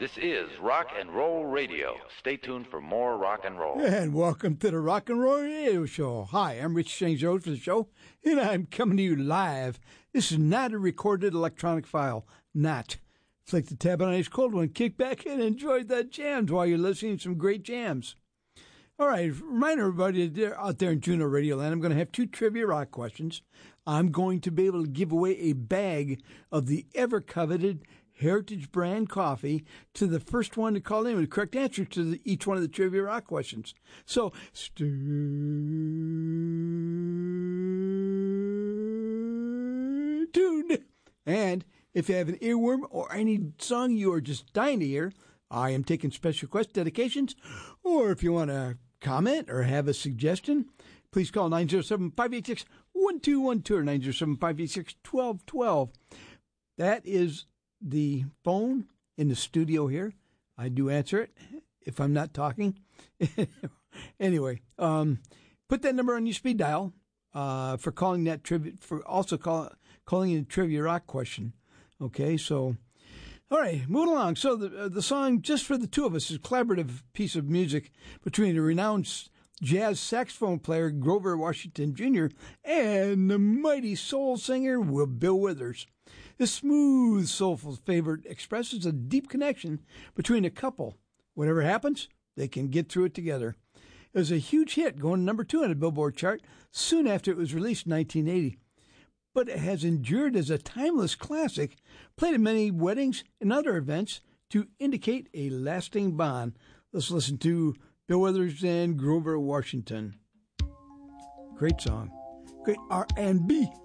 This is Rock and Roll Radio. Stay tuned for more rock and roll. And welcome to the Rock and Roll Radio Show. Hi, I'm Rich St. Jones for the show, and I'm coming to you live. This is not a recorded electronic file. Not. Flick the tab on an ice cold one, kick back and enjoy the jams while you're listening to some great jams. All right, remind everybody out there in Juneau Radio Land, I'm going to have 2 trivia rock questions. I'm going to be able to give away a bag of the ever-coveted Heritage brand coffee to the first one to call in with the correct answer to each one of the trivia rock questions. So, stay tuned. And if you have an earworm or any song you are just dying to hear, I am taking special request dedications. Or if you want to comment or have a suggestion, please call 907-586-1212 or 907-586-1212. That is the phone in the studio here. I do answer it if I'm not talking. Anyway, put that number on your speed dial for calling that trivia, for also calling in a trivia rock question. Okay, so all right, moving along. So the song Just for the Two of Us is a collaborative piece of music between a renowned jazz saxophone player Grover Washington Jr. and the mighty soul singer Bill Withers. This smooth, soulful favorite expresses a deep connection between a couple. Whatever happens, they can get through it together. It was a huge hit, going to number 2 on the Billboard chart soon after it was released in 1980. But it has endured as a timeless classic, played at many weddings and other events to indicate a lasting bond. Let's listen to Bill Withers and Grover Washington. Great song. Great R&B.